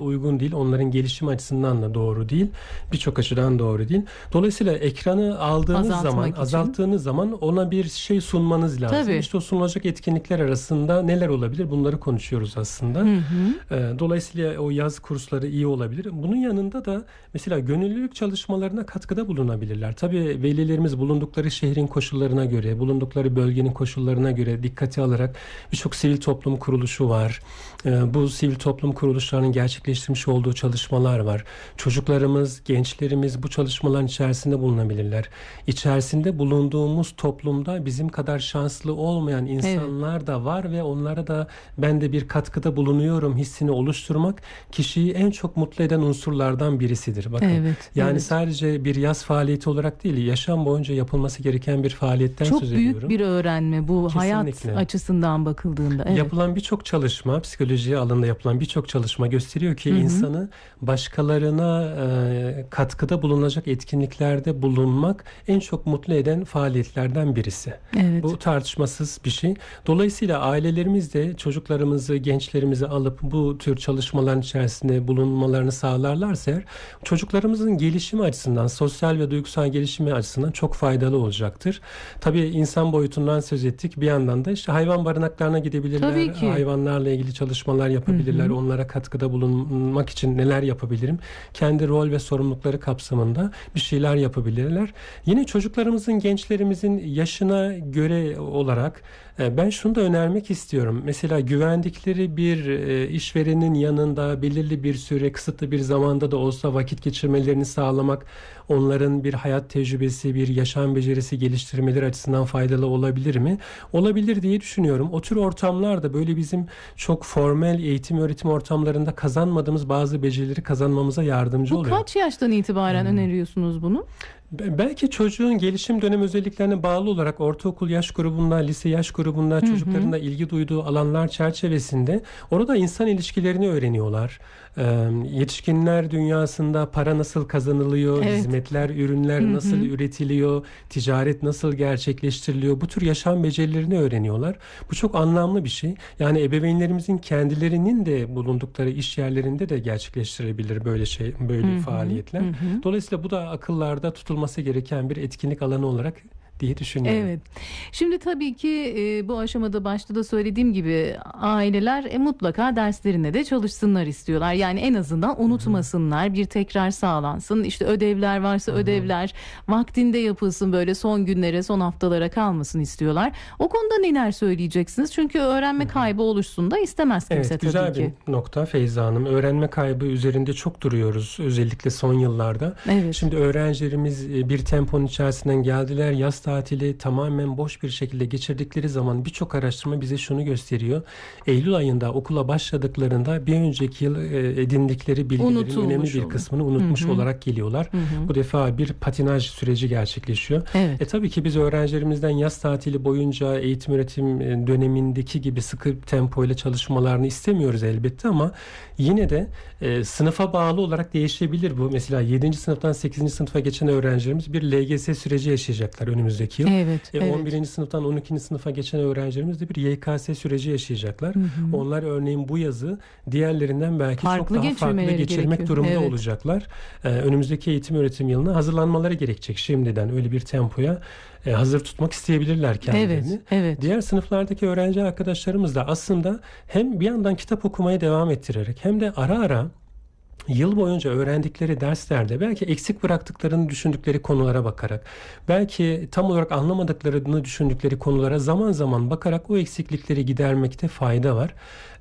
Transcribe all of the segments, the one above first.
uygun değil. Onların gelişim açısından da doğru değil. Birçok açıdan doğru değil. Dolayısıyla ekranı aldığınız zaman, azalttığınız zaman ona bir şey sunmanız lazım. Tabii. İşte o sunulacak etkinlikler arasında neler olabilir? Bunları konuşuyoruz aslında. Dolayısıyla o yaz kursları iyi olabilir. Bunun yanında da mesela gönüllülük çalışmalarına katkıda bulunabilirler. Tabii velilerimiz bulundukları şehrin koşullarına göre, bulundukları bölgenin koşullarına göre dikkate alarak birçok sivil toplum kuruluşu var. Bu sivil toplum kuruluşlarının gerçekleştirmiş olduğu çalışmalar var. Çocuklarımız, gençlerimiz bu çalışmaların içerisinde bulunabilirler. İçerisinde bulunduğumuz toplumda bizim kadar şanslı olmayan insanlar da var ve onlara da ben de bir katkıda bulunuyorum hissini oluşturmak kişiyi en çok mutlu eden unsurlardan birisidir. Bakın. Yani sadece bir yaz faaliyeti olarak değil, yaşam boyunca yapılması gereken bir faaliyetten çok söz ediyorum. Çok büyük bir öğrenme bu. Kesinlikle. Hayat açısından bakıldığında. Yapılan birçok çalışma, psikoloji alanında yapılan birçok çalışma gösteriyor ki insanı başkalarına katkıda bulunacak etkinliklerde bulunmak en çok mutlu eden faaliyetlerden birisi. Bu tartışmasız bir şey. Dolayısıyla ailelerimiz de çocuklarımızı, gençlerimizi alıp bu tür çalışmaların içerisinde bulunmalarını sağlarlarsa eğer, çocuklarımızın gelişimi açısından, sosyal ve duygusal gelişimi açısından çok faydalı olacaktır. Tabii insan boyutundan söz ettik. Bir yandan da işte hayvan barınaklarına gidebilirler. Hayvanlarla ilgili çalışmalar yapabilirler. Onlara katkıda bulunmak için neler yapabilirim? Kendi rol ve sorumlulukları kapsamında bir şeyler yapabilirler. Yine çocuklarımızın, gençlerimizin yaşına göre olarak ben şunu da önermek istiyorum. Mesela güvendikleri bir işverenin yanında belirli bir süre, kısıtlı bir zamanda da olsa vakit geçirmelerini sağlamak, onların bir hayat tecrübesi, bir yaşam becerisi geliştirmeleri açısından faydalı olabilir mi? Olabilir diye düşünüyorum. O tür ortamlarda böyle bizim çok formel eğitim öğretim ortamlarında kazanmadığımız bazı becerileri kazanmamıza yardımcı oluyor. Bu kaç yaştan itibaren öneriyorsunuz bunu? Belki çocuğun gelişim dönem özelliklerine bağlı olarak ortaokul yaş grubunda, lise yaş grubunda çocukların da ilgi duyduğu alanlar çerçevesinde orada insan ilişkilerini öğreniyorlar. Yetişkinler dünyasında para nasıl kazanılıyor, hizmetler, ürünler nasıl üretiliyor, ticaret nasıl gerçekleştiriliyor, bu tür yaşam becerilerini öğreniyorlar. Bu çok anlamlı bir şey. Yani ebeveynlerimizin kendilerinin de bulundukları iş yerlerinde de gerçekleştirebilir böyle faaliyetler. Dolayısıyla bu da akıllarda tutulması gereken bir etkinlik alanı olarak diye düşünüyorum. Şimdi tabii ki bu aşamada başta da söylediğim gibi aileler mutlaka derslerine de çalışsınlar istiyorlar. Yani en azından unutmasınlar, bir tekrar sağlansın. İşte ödevler varsa ödevler vaktinde yapılsın, böyle son günlere, son haftalara kalmasın istiyorlar. O konuda neler söyleyeceksiniz? Çünkü öğrenme kaybı oluşsun da istemez kimse tabii ki. Güzel bir nokta Feyza Hanım. Öğrenme kaybı üzerinde çok duruyoruz özellikle son yıllarda. Şimdi öğrencilerimiz bir temponun içerisinden geldiler. Yaz tatili tamamen boş bir şekilde geçirdikleri zaman birçok araştırma bize şunu gösteriyor. Eylül ayında okula başladıklarında bir önceki yıl edindikleri bilgilerin önemli bir kısmını unutmuş olarak geliyorlar. Bu defa bir patinaj süreci gerçekleşiyor. Tabii ki biz öğrencilerimizden yaz tatili boyunca eğitim öğretim dönemindeki gibi sıkı tempoyla çalışmalarını istemiyoruz elbette ama yine de sınıfa bağlı olarak değişebilir bu. Mesela 7. sınıftan 8. sınıfa geçen öğrencilerimiz bir LGS süreci yaşayacaklar önümüzdeki yıl. 11. sınıftan 12. sınıfa geçen öğrencilerimiz de bir YKS süreci yaşayacaklar. Onlar örneğin bu yazı diğerlerinden belki çok daha farklı geçirmek durumunda olacaklar. Önümüzdeki eğitim öğretim yılına hazırlanmaları gerekecek şimdiden, öyle bir tempoya hazır tutmak isteyebilirler kendilerini. Diğer sınıflardaki öğrenci arkadaşlarımız da aslında hem bir yandan kitap okumaya devam ettirerek hem de ara ara yıl boyunca öğrendikleri derslerde belki eksik bıraktıklarını düşündükleri konulara bakarak, belki tam olarak anlamadıklarını düşündükleri konulara zaman zaman bakarak o eksiklikleri gidermekte fayda var.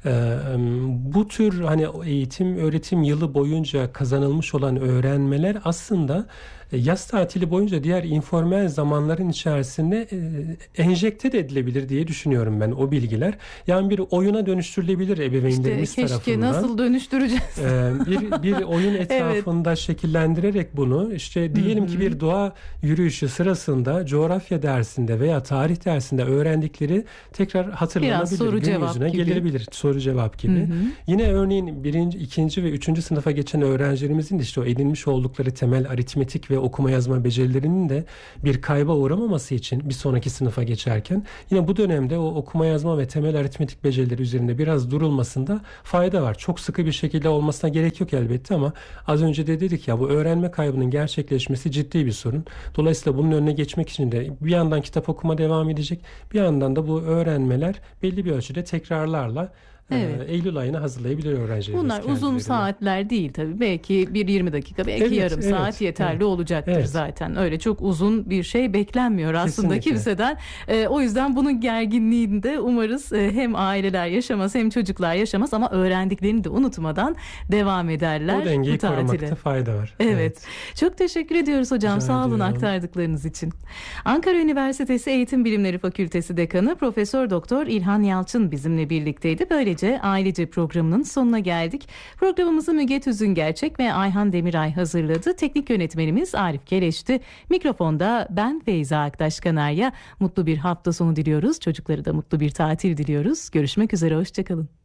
Bu tür hani eğitim öğretim yılı boyunca kazanılmış olan öğrenmeler aslında yaz tatili boyunca diğer informal zamanların içerisinde enjekte de edilebilir diye düşünüyorum ben o bilgiler. Yani bir oyuna dönüştürülebilir ebeveynlerimiz tarafından. Keşke nasıl dönüştüreceğiz? Bir oyun etrafında şekillendirerek bunu, işte diyelim ki bir doğa yürüyüşü sırasında coğrafya dersinde veya tarih dersinde öğrendikleri tekrar hatırlanabilir, gün yüzüne gelebilir. Soru soru cevap gibi. Yine örneğin 1. 2. ve 3. sınıfa geçen öğrencilerimizin de işte o edinmiş oldukları temel aritmetik ve okuma yazma becerilerinin de bir kayba uğramaması için bir sonraki sınıfa geçerken yine bu dönemde o okuma yazma ve temel aritmetik becerileri üzerinde biraz durulmasında fayda var. Çok sıkı bir şekilde olmasına gerek yok elbette ama az önce de dedik ya, bu öğrenme kaybının gerçekleşmesi ciddi bir sorun. Dolayısıyla bunun önüne geçmek için de bir yandan kitap okuma devam edecek, bir yandan da bu öğrenmeler belli bir ölçüde tekrarlarla Eylül ayına hazırlayabilir öğrencilerimiz. Bunlar uzun saatler değil tabii. Belki bir 20 dakika, belki yarım saat yeterli olacaktır zaten. Öyle çok uzun bir şey beklenmiyor aslında kimseden. O yüzden bunun gerginliğini de umarız hem aileler yaşamaz hem çocuklar yaşamaz ama öğrendiklerini de unutmadan devam ederler. O dengeyi korumakta fayda var. Evet. Çok teşekkür ediyoruz hocam. Sağ olun aktardıklarınız için. Ankara Üniversitesi Eğitim Bilimleri Fakültesi Dekanı Profesör Doktor İlhan Yalçın bizimle birlikteydi. Böylece Ailece programının sonuna geldik. Programımızı Müge Tüzüngerçek ve Ayhan Demiray hazırladı. Teknik yönetmenimiz Arif Keleş'ti. Mikrofonda ben Feyza Aktaş Kanarya. Mutlu bir hafta sonu diliyoruz. Çocuklara da mutlu bir tatil diliyoruz. Görüşmek üzere, hoşçakalın.